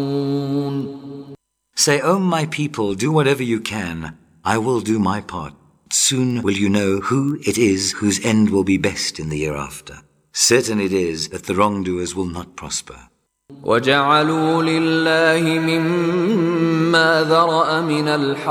Say, O my people, do whatever you can. I will do my part. Soon will you know who it is whose end will be best in the hereafter. Certain it is that the wrongdoers will not prosper. وَجَعَلُوا لِلَّهِ مِمَّا ذَرَأَ مِنَ الْحَرْثِ